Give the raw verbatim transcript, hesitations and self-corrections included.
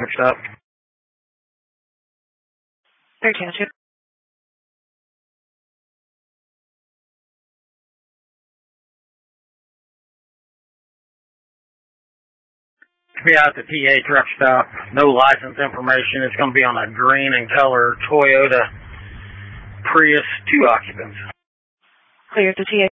Next up. thirteen two. Be out the T A truck stop. No license information. It's going to be on a green and color Toyota Prius, two occupants. Clear the T A.